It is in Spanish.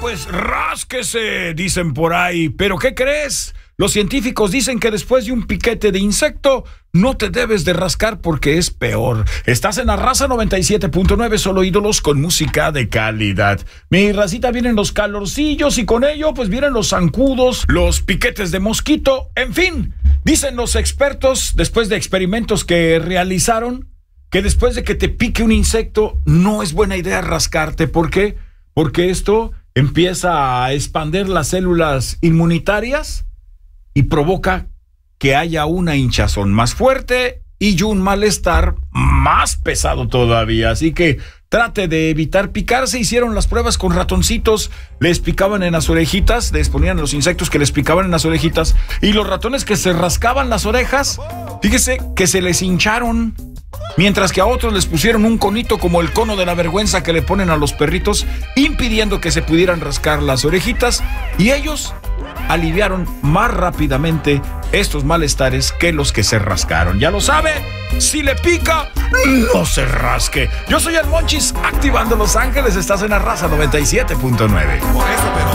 pues rásquese, dicen por ahí. ¿Pero qué crees? Los científicos dicen que después de un piquete de insecto no te debes de rascar porque es peor. Estás en la Raza 97.9, solo ídolos con música de calidad. Mi racita, vienen los calorcillos y con ello pues vienen los zancudos, los piquetes de mosquito, en fin. Dicen los expertos, después de experimentos que realizaron, que después de que te pique un insecto no es buena idea rascarte. ¿Por qué? Porque esto empieza a expandir las células inmunitarias y provoca que haya una hinchazón más fuerte y un malestar más pesado todavía. Así que trate de evitar picarse. Hicieron las pruebas con ratoncitos, les picaban en las orejitas, les ponían los insectos que les picaban en las orejitas, y los ratones que se rascaban las orejas, fíjese que se les hincharon. Mientras que a otros les pusieron un conito como el cono de la vergüenza que le ponen a los perritos, impidiendo que se pudieran rascar las orejitas, y ellos aliviaron más rápidamente estos malestares que los que se rascaron. Ya lo sabe, si le pica, no se rasque. Yo soy el Monchis, activando Los Ángeles, estás en la Raza 97.9.